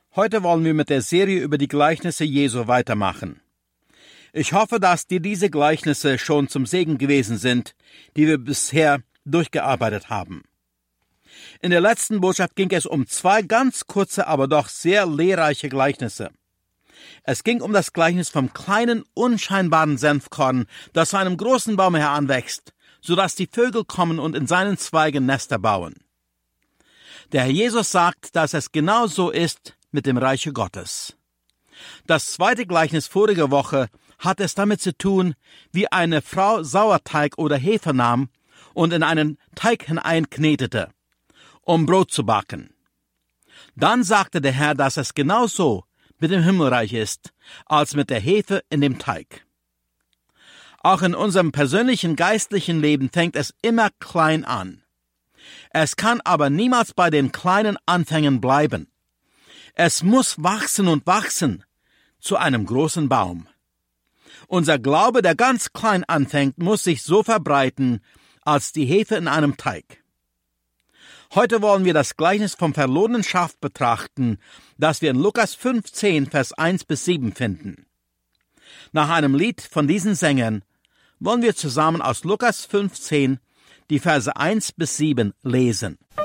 Heute wollen wir mit der Serie über die Gleichnisse Jesu weitermachen. Ich hoffe, dass dir diese Gleichnisse schon zum Segen gewesen sind, die wir bisher durchgearbeitet haben. In der letzten Botschaft ging es um 2 ganz kurze, aber doch sehr lehrreiche Gleichnisse. Es ging um das Gleichnis vom kleinen, unscheinbaren Senfkorn, das zu einem großen Baum heranwächst, sodass die Vögel kommen und in seinen Zweigen Nester bauen. Der Herr Jesus sagt, dass es genau so ist mit dem Reiche Gottes. Das zweite Gleichnis vorige Woche hat es damit zu tun, wie eine Frau Sauerteig oder Hefe nahm und in einen Teig hineinknetete, um Brot zu backen. Dann sagte der Herr, dass es genau so mit dem Himmelreich ist, als mit der Hefe in dem Teig. Auch in unserem persönlichen geistlichen Leben fängt es immer klein an. Es kann aber niemals bei den kleinen Anfängen bleiben. Es muss wachsen und wachsen zu einem großen Baum. Unser Glaube, der ganz klein anfängt, muss sich so verbreiten, als die Hefe in einem Teig. Heute wollen wir das Gleichnis vom verlorenen Schaf betrachten, das wir in Lukas 15, Vers 1-7 finden. Nach einem Lied von diesen Sängern wollen wir zusammen aus Lukas 15 die Verse 1-7 lesen.